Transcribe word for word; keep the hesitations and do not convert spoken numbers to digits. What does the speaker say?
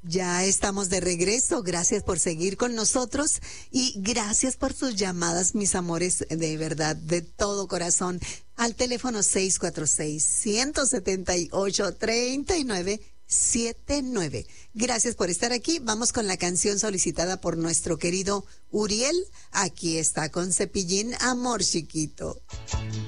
Ya estamos de regreso, gracias por seguir con nosotros y gracias por sus llamadas, mis amores, de verdad, de todo corazón, al teléfono seis cuatro seis, uno siete ocho, tres nueve siete nueve. Gracias por estar aquí. Vamos con la canción solicitada por nuestro querido Uriel. Aquí está con Cepillín, Amor Chiquito.